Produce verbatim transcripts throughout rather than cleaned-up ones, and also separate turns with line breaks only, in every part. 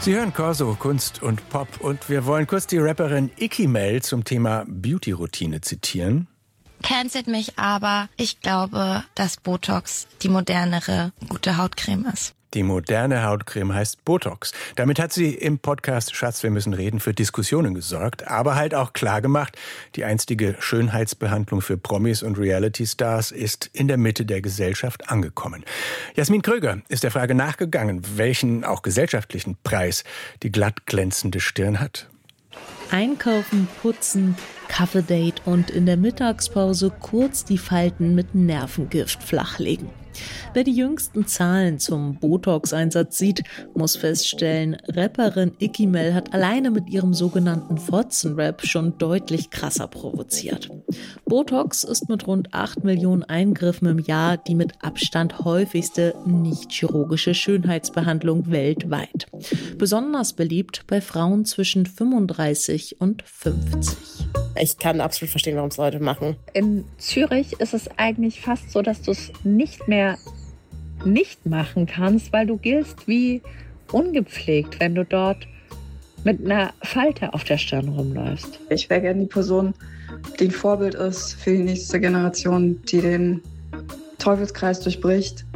Sie hören Corso, Kunst und Pop und wir wollen kurz die Rapperin Icky Mel zum Thema Beauty-Routine zitieren.
Cancelt mich, aber ich glaube, dass Botox die modernere, gute Hautcreme ist.
Die moderne Hautcreme heißt Botox. Damit hat sie im Podcast Schatz, wir müssen reden für Diskussionen gesorgt, aber halt auch klargemacht, die einstige Schönheitsbehandlung für Promis und Reality-Stars ist in der Mitte der Gesellschaft angekommen. Jasmin Kröger ist der Frage nachgegangen, welchen auch gesellschaftlichen Preis die glatt glänzende Stirn hat.
Einkaufen, putzen, Kaffeedate und in der Mittagspause kurz die Falten mit Nervengift flachlegen. Wer die jüngsten Zahlen zum Botox-Einsatz sieht, muss feststellen, Rapperin Icky Mel hat alleine mit ihrem sogenannten Fotzenrap schon deutlich krasser provoziert. Botox ist mit rund acht Millionen Eingriffen im Jahr die mit Abstand häufigste nicht-chirurgische Schönheitsbehandlung weltweit. Besonders beliebt bei Frauen zwischen fünfunddreißig und fünfzig.
Ich kann absolut verstehen, warum es Leute machen.
In Zürich ist es eigentlich fast so, dass du es nicht mehr nicht machen kannst, weil du giltst wie ungepflegt, wenn du dort mit einer Falte auf der Stirn rumläufst.
Ich wäre gerne die Person, die ein Vorbild ist für die nächste Generation, die den Teufelskreis durchbricht.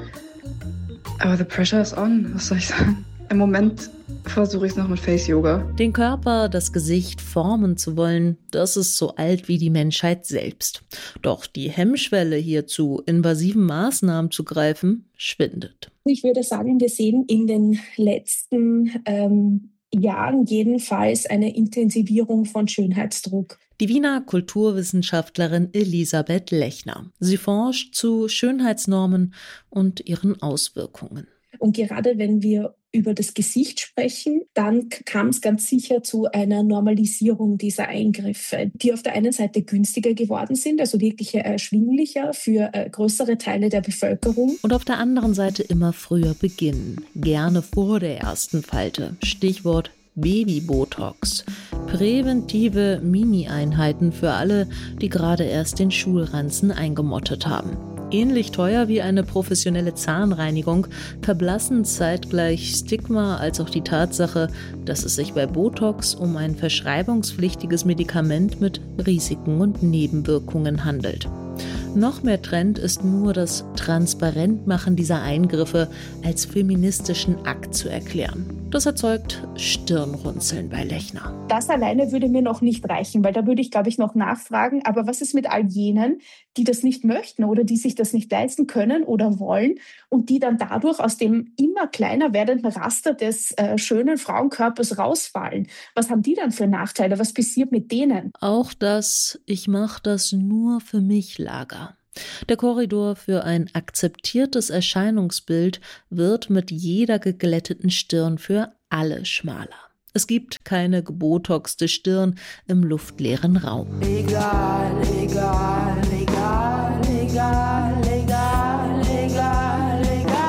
Aber the pressure is on, was soll ich sagen? Im Moment versuche ich es noch mit Face-Yoga.
Den Körper, das Gesicht formen zu wollen, das ist so alt wie die Menschheit selbst. Doch die Hemmschwelle, hier zu invasiven Maßnahmen zu greifen, schwindet.
Ich würde sagen, wir sehen in den letzten ähm, Jahren jedenfalls eine Intensivierung von Schönheitsdruck.
Die Wiener Kulturwissenschaftlerin Elisabeth Lechner. Sie forscht zu Schönheitsnormen und ihren Auswirkungen.
Und gerade wenn wir über das Gesicht sprechen, dann kam es ganz sicher zu einer Normalisierung dieser Eingriffe, die auf der einen Seite günstiger geworden sind, also wirklich erschwinglicher für äh, größere Teile der Bevölkerung.
Und auf der anderen Seite immer früher beginnen, gerne vor der ersten Falte. Stichwort Baby-Botox. Präventive Mini-Einheiten für alle, die gerade erst den Schulranzen eingemottet haben. Ähnlich teuer wie eine professionelle Zahnreinigung verblassen zeitgleich Stigma als auch die Tatsache, dass es sich bei Botox um ein verschreibungspflichtiges Medikament mit Risiken und Nebenwirkungen handelt. Noch mehr Trend ist nur das Transparentmachen dieser Eingriffe als feministischen Akt zu erklären. Das erzeugt Stirnrunzeln bei Lechner.
Das alleine würde mir noch nicht reichen, weil da würde ich, glaube ich, noch nachfragen, aber was ist mit all jenen, die das nicht möchten oder die sich das nicht leisten können oder wollen und die dann dadurch aus dem immer kleiner werdenden Raster des äh, schönen Frauenkörpers rausfallen? Was haben die dann für Nachteile? Was passiert mit denen?
Auch das Ich mache das nur für mich Lager. Der Korridor für ein akzeptiertes Erscheinungsbild wird mit jeder geglätteten Stirn für alle schmaler. Es gibt keine gebotoxte Stirn im luftleeren Raum.
Egal, egal, egal, egal, egal, egal,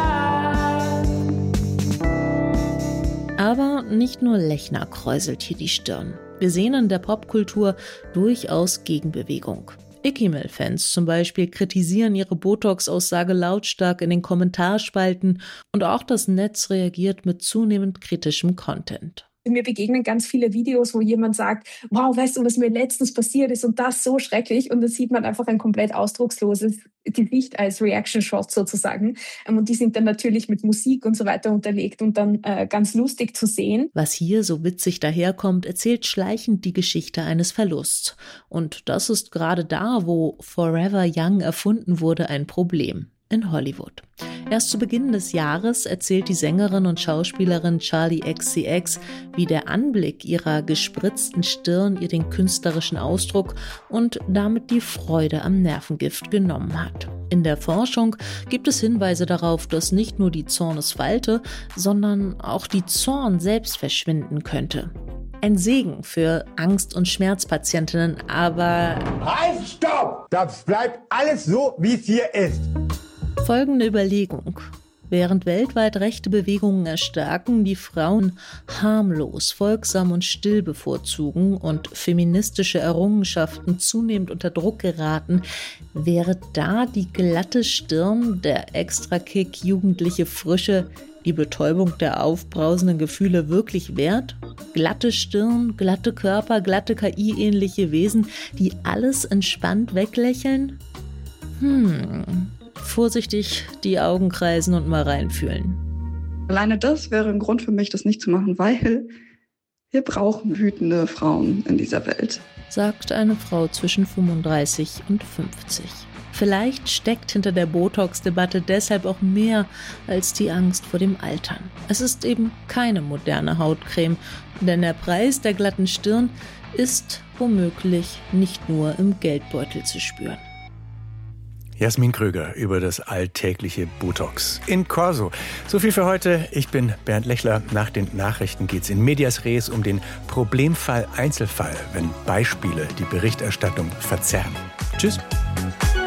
egal.
Aber nicht nur Lechner kräuselt hier die Stirn. Wir sehen in der Popkultur durchaus Gegenbewegung. Icky Mel-Fans zum Beispiel kritisieren ihre Botox-Aussage lautstark in den Kommentarspalten und auch das Netz reagiert mit zunehmend kritischem Content.
Mir begegnen ganz viele Videos, wo jemand sagt, wow, weißt du, was mir letztens passiert ist und das so schrecklich. Und dann sieht man einfach ein komplett ausdrucksloses Gesicht als Reaction-Shot sozusagen. Und die sind dann natürlich mit Musik und so weiter unterlegt und dann äh, ganz lustig zu sehen.
Was hier so witzig daherkommt, erzählt schleichend die Geschichte eines Verlusts. Und das ist gerade da, wo Forever Young erfunden wurde, ein Problem. In Hollywood. Erst zu Beginn des Jahres erzählt die Sängerin und Schauspielerin Charli X C X, wie der Anblick ihrer gespritzten Stirn ihr den künstlerischen Ausdruck und damit die Freude am Nervengift genommen hat. In der Forschung gibt es Hinweise darauf, dass nicht nur die Zornesfalte, sondern auch die Zorn selbst verschwinden könnte. Ein Segen für Angst- und Schmerzpatientinnen, aber...
Halt, stopp! Das bleibt alles so, wie es hier ist.
Folgende Überlegung. Während weltweit rechte Bewegungen erstarken, die Frauen harmlos, folgsam und still bevorzugen und feministische Errungenschaften zunehmend unter Druck geraten, wäre da die glatte Stirn, der Extrakick, jugendliche Frische die Betäubung der aufbrausenden Gefühle wirklich wert? Glatte Stirn, glatte Körper, glatte K I-ähnliche Wesen, die alles entspannt weglächeln? Hm, vorsichtig die Augen kreisen und mal reinfühlen.
Alleine das wäre ein Grund für mich, das nicht zu machen, weil wir brauchen wütende Frauen in dieser Welt,
sagt eine Frau zwischen fünfunddreißig und fünfzig. Vielleicht steckt hinter der Botox-Debatte deshalb auch mehr als die Angst vor dem Altern. Es ist eben keine moderne Hautcreme, denn der Preis der glatten Stirn ist womöglich nicht nur im Geldbeutel zu spüren.
Jasmin Kröger über das alltägliche Botox in Corso. So viel für heute. Ich bin Bernd Lechler. Nach den Nachrichten geht's in Medias Res um den Problemfall Einzelfall, wenn Beispiele die Berichterstattung verzerren. Tschüss.